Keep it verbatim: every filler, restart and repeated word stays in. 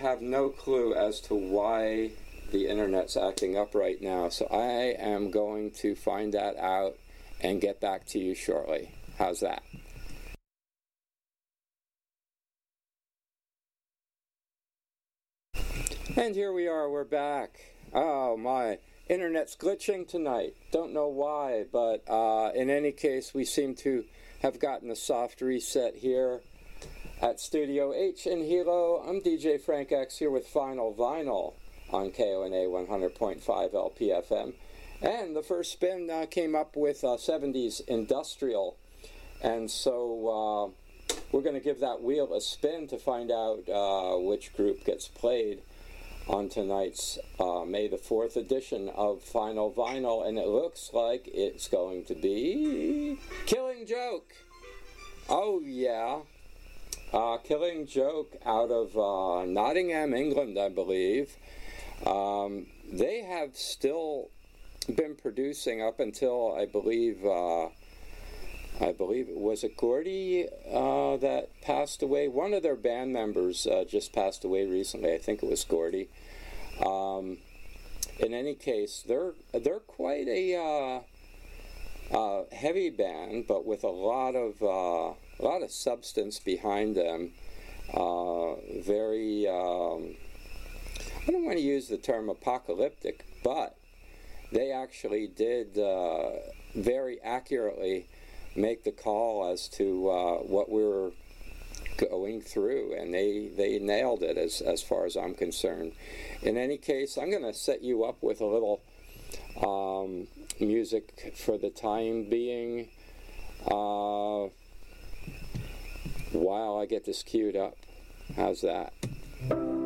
have no clue as to why the internet's acting up right now, so I am going to find that out and get back to you shortly. How's that? And here we are, we're back. Oh my, internet's glitching tonight. Don't know why, but uh, in any case, we seem to have gotten a soft reset here at Studio H in Hilo. I'm D J Frank X here with Final Vinyl on K O N A one hundred point five L P F M. And the first spin uh, came up with uh, seventies industrial. And so uh, we're going to give that wheel a spin to find out uh, which group gets played on tonight's uh, May the fourth edition of Final Vinyl. And it looks like it's going to be Killing Joke. Oh, yeah. Uh, Killing Joke out of uh, Nottingham, England, I believe. Um, they have still been producing up until, I believe, uh, I believe it was it Gordy uh, that passed away. One of their band members uh, just passed away recently. I think it was Gordy. Um, in any case, they're they're quite a uh, uh, heavy band, but with a lot of uh, a lot of substance behind them. Uh, very. Um, I don't want to use the term apocalyptic, but they actually did uh, very accurately make the call as to uh, what we were going through, and they, they nailed it as, as far as I'm concerned. In any case, I'm going to set you up with a little um, music for the time being uh, while I get this queued up. How's that?